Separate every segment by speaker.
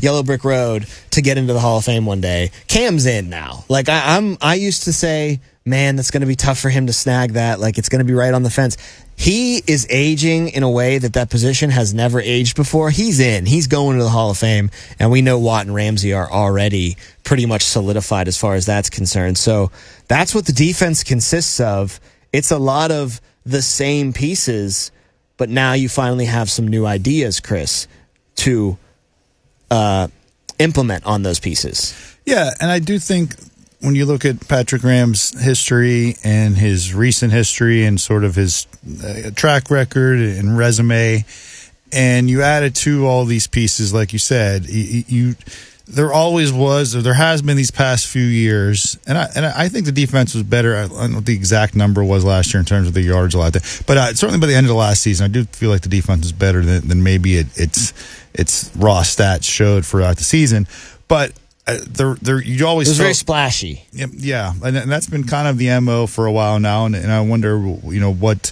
Speaker 1: yellow brick road to get into the Hall of Fame one day. Cam's in now. Like I used to say, man, that's going to be tough for him to snag that. Like it's going to be right on the fence. He is aging in a way that position has never aged before. He's in. He's going to the Hall of Fame, and we know Watt and Ramsey are already pretty much solidified as far as that's concerned. So that's what the defense consists of. It's a lot of the same pieces, but now you finally have some new ideas, Chris, to implement on those pieces.
Speaker 2: Yeah, and I do think when you look at Patrick Graham's history and his recent history and sort of his track record and resume, and you added to all these pieces, like you said, there always was, or there has been these past few years, and I think the defense was better. I don't know what the exact number was last year in terms of the yards allowed, but certainly by the end of the last season, I do feel like the defense is better than maybe its raw stats showed throughout the season. But you always
Speaker 1: it was very splashy.
Speaker 2: Yeah, and that's been kind of the MO for a while now, and I wonder, what,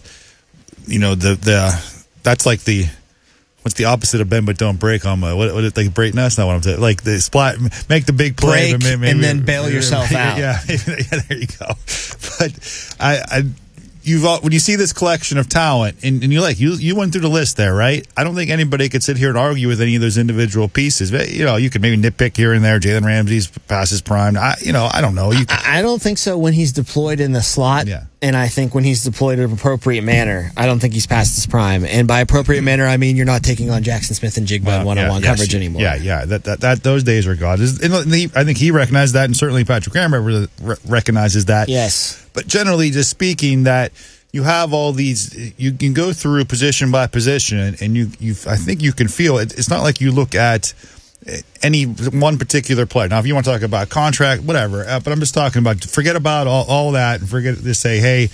Speaker 2: that's like what's the opposite of bend but don't break on my what it like break? No, that's not what I'm saying. Like the splat, make the big play,
Speaker 1: break, and then bail yourself out.
Speaker 2: Yeah, there you go. But when you see this collection of talent, and you went through the list there, right? I don't think anybody could sit here and argue with any of those individual pieces. But, you could maybe nitpick here and there. Jalen Ramsey's past his prime. I don't know.
Speaker 1: I don't think so when he's deployed in the slot.
Speaker 2: Yeah.
Speaker 1: And I think when he's deployed in an appropriate manner, I don't think he's past his prime. And by appropriate manner, I mean you're not taking on Jackson Smith and Jigba in one-on-one coverage anymore.
Speaker 2: Yeah. That those days are gone. I think he recognized that, and certainly Patrick Graham recognizes that.
Speaker 1: Yes.
Speaker 2: But generally, just speaking, that you have all these, you can go through position by position, and I think you can feel it. It's not like you look at any one particular player. Now, if you want to talk about contract, whatever, but I'm just talking about, forget about all that and forget to say, hey,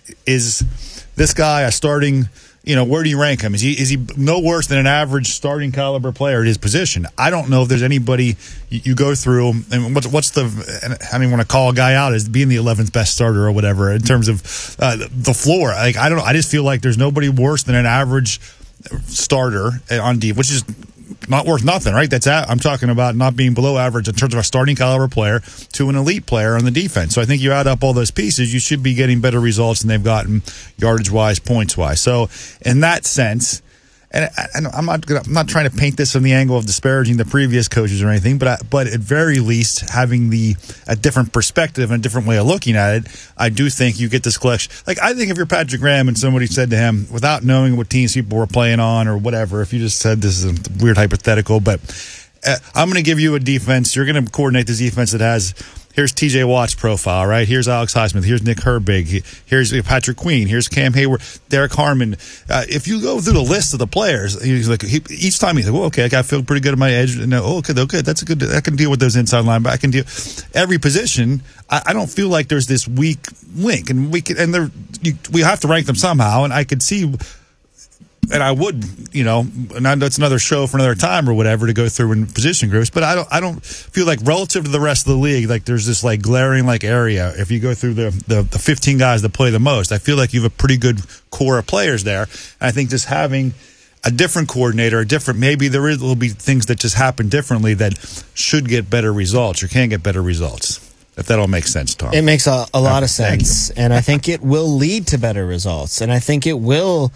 Speaker 2: is this guy a starting, where do you rank him? Is he no worse than an average starting caliber player at his position? I don't know if there's anybody you go through, and what's the, I don't even want to call a guy out as being the 11th best starter or whatever in terms of the floor. Like, I don't know. I just feel like there's nobody worse than an average starter on D, which is not worth nothing, right? I'm talking about not being below average in terms of a starting caliber player to an elite player on the defense. So I think you add up all those pieces, you should be getting better results than they've gotten yardage-wise, points-wise. So in that sense, and I'm not trying to paint this from the angle of disparaging the previous coaches or anything, but at very least having a different perspective and a different way of looking at it, I do think you get this collection. Like, I think if you're Patrick Graham and somebody said to him, without knowing what teams people were playing on or whatever, if you just said, this is a weird hypothetical, but I'm going to give you a defense, you're going to coordinate this defense that has, here's TJ Watt's profile, right? Here's Alex Highsmith. Here's Nick Herbig. Here's Patrick Queen. Here's Cam Hayward. Derek Harmon. If you go through the list of the players, he's like, each time he's like, well, okay, I feel pretty good at my edge. No, okay, that's a good. I can deal with those inside linebackers. I can deal every position. I don't feel like there's this weak link, and we have to rank them somehow. And I could see. And I would, and that's another show for another time or whatever to go through in position groups. But I don't feel like relative to the rest of the league, like there's this like glaring like area. If you go through the 15 guys that play the most, I feel like you have a pretty good core of players there. And I think just having a different coordinator, maybe will be things that just happen differently that should get better results or can get better results. If that all makes sense, Tom.
Speaker 1: It makes a lot of sense, and I think it will lead to better results, and I think it will.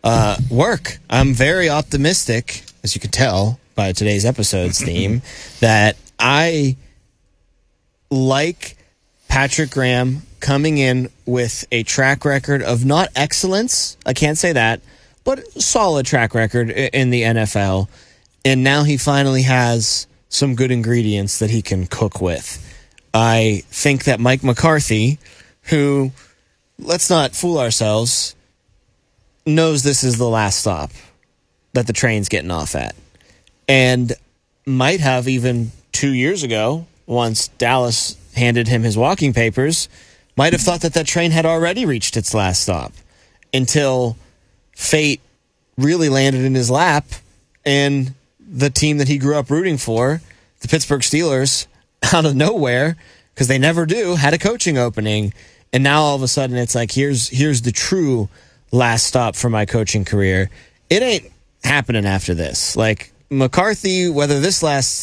Speaker 1: Work. I'm very optimistic, as you can tell by today's episode's theme, that I like Patrick Graham coming in with a track record of not excellence, I can't say that, but solid track record in the NFL. And now he finally has some good ingredients that he can cook with. I think that Mike McCarthy, who, let's not fool ourselves, knows this is the last stop that the train's getting off at. And might have even 2 years ago, once Dallas handed him his walking papers, might have thought that train had already reached its last stop until fate really landed in his lap and the team that he grew up rooting for, the Pittsburgh Steelers, out of nowhere, because they never do, had a coaching opening. And now all of a sudden it's like, here's the true last stop for my coaching career. It ain't happening after this. Like, McCarthy, whether this lasts